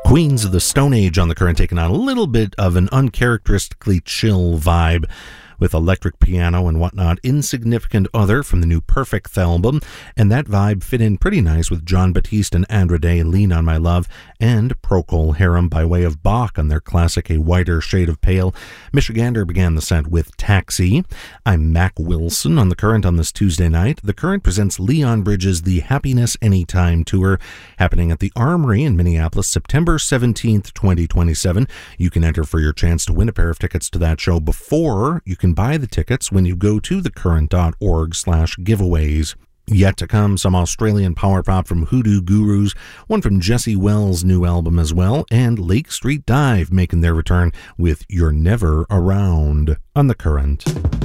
Queens of the Stone Age on The Current, taking on a little bit of an uncharacteristically chill vibe with electric piano and whatnot. Insignificant Other from the new Perfect album, and that vibe fit in pretty nice with John Batiste and Andra Day, Lean on My Love, and Procol Harum by way of Bach on their classic A Whiter Shade of Pale. Michigander began the set with Taxi. I'm Mac Wilson on The Current on this Tuesday night. The Current presents Leon Bridges' The Happiness Anytime Tour, happening at the Armory in Minneapolis, September 17th, 2027. You can enter for your chance to win a pair of tickets to that show before you can buy the tickets when you go to thecurrent.org/giveaways. Yet to come, some Australian power pop from Hoodoo Gurus, one from Jesse Wells' new album as well, and Lake Street Dive making their return with You're Never Around on The Current.